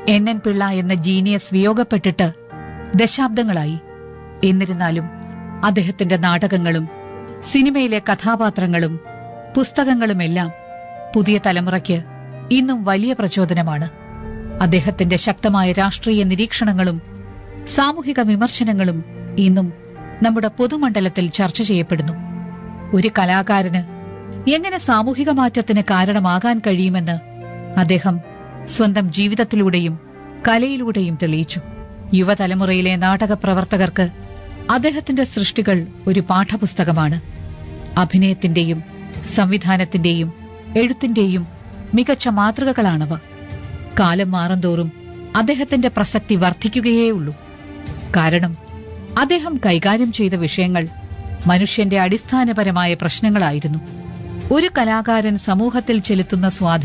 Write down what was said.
NN Pillai എന്ന genius വിയോഗപ്പെട്ടിട്ട് ദശാബ്ദങ്ങളായി. എന്നിരുന്നാലും അദ്ദേഹത്തിന്റെ നാടകങ്ങളും സിനിമയിലെ കഥാപാത്രങ്ങളും പുസ്തകങ്ങളുമെല്ലാം പുതിയ തലമുറയ്ക്ക് ഇന്നും വലിയ പ്രചോദനമാണ്. അദ്ദേഹത്തിന്റെ ശക്തമായ രാഷ്ട്രീയ നിരീക്ഷണങ്ങളും സാമൂഹിക വിമർശനങ്ങളും ഇന്നും നമ്മുടെ പൊതുമണ്ഡലത്തിൽ ചർച്ച ചെയ്യപ്പെടുന്നു. ഒരു കലാകാരന് എങ്ങനെ സാമൂഹിക മാറ്റത്തിന് കാരണമാകാൻ കഴിയുമെന്ന് അദ്ദേഹം സ്വന്തം ജീവിതത്തിലൂടെയും കലയിലൂടെയും തെളിയിച്ചു. യുവതലമുറയിലെ നാടക പ്രവർത്തകർക്ക് അദ്ദേഹത്തിന്റെ സൃഷ്ടികൾ ഒരു പാഠപുസ്തകമാണ്. അഭിനയത്തിന്റെയും സംവിധാനത്തിന്റെയും എഴുത്തിന്റെയും മികച്ച മാതൃകകളാണവ. കാലം മാറുന്തോറും അദ്ദേഹത്തിന്റെ പ്രസക്തി വർദ്ധിക്കുകയേയുള്ളൂ. കാരണം അദ്ദേഹം കൈകാര്യം ചെയ്ത വിഷയങ്ങൾ മനുഷ്യന്റെ അടിസ്ഥാനപരമായ പ്രശ്നങ്ങളായിരുന്നു. ഒരു കലാകാരൻ സമൂഹത്തിൽ ചെലുത്തുന്ന സ്വാധീനം